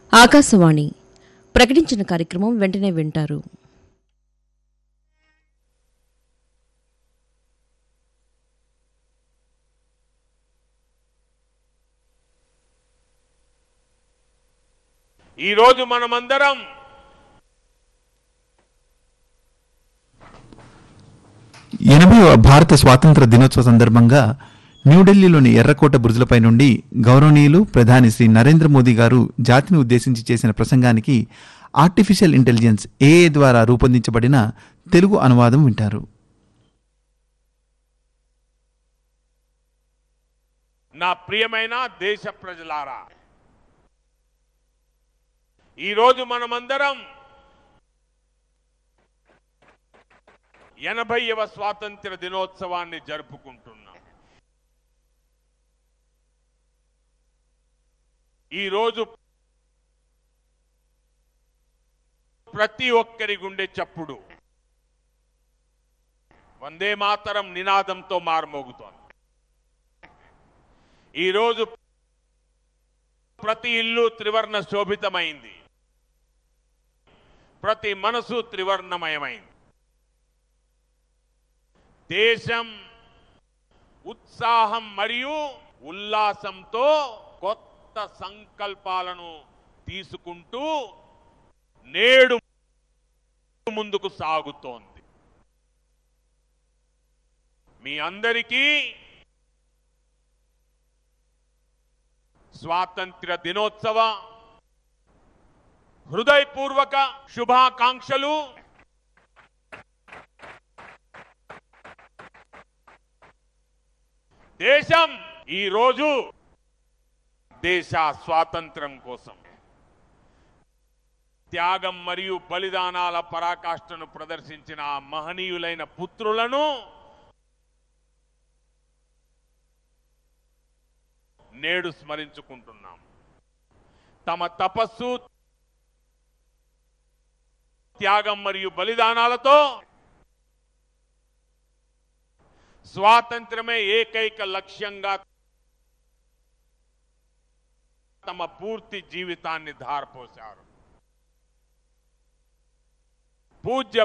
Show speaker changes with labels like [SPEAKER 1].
[SPEAKER 1] ఆకాశవాణి ప్రకటించిన కార్యక్రమం వెంటనే వింటారు.
[SPEAKER 2] ఈరోజు మనమందరం
[SPEAKER 3] భారత స్వాతంత్ర దినోత్సవ సందర్భంగా న్యూఢిల్లీలోని ఎర్రకోట బురుజులపై నుండి గౌరవనీయులు ప్రధాని శ్రీ నరేంద్ర మోదీ గారు జాతిని ఉద్దేశించి చేసిన ప్రసంగానికి ఆర్టిఫిషియల్ ఇంటెలిజెన్స్ ఏఏ ద్వారా రూపొందించబడిన తెలుగు అనువాదం వింటారు.
[SPEAKER 2] నా ప్రియమైన దేశ ప్రజలారా, ఈరోజు మనమందరం 80వ స్వాతంత్ర దినోత్సవాన్ని జరుపుకుంటున్నాం. ఈరోజు ప్రతి ఒక్కరి గుండె చప్పుడు వందే మాతరం నినాదంతో మారుమోగుతోంది. ఈరోజు ప్రతి ఇల్లు త్రివర్ణ శోభితమైంది, ప్రతి మనసు త్రివర్ణమయమైంది. దేశం ఉత్సాహం మరియు ఉల్లాసంతో కొత్త సంకల్పాలను తీసుకుంటూ నేడు ముందుకు సాగుతోంది. మీ అందరికీ స్వాతంత్ర్య దినోత్సవ హృదయపూర్వక శుభాకాంక్షలు. దేశం ఈరోజు దేశ స్వాతంత్ర్యం కోసం త్యాగం మరియు బలిదానాల పరాకాష్ఠను ప్రదర్శించిన మహనీయులైన పుత్రులను నేడు స్మరించుకుంటున్నాం. తమ తపస్సు, త్యాగం మరియు బలిదానాలతో స్వాతంత్ర్యమే ఏకైక లక్ష్యంగా తమ పూర్తి జీవితాన్ని ధారపోశారు. పూజ్య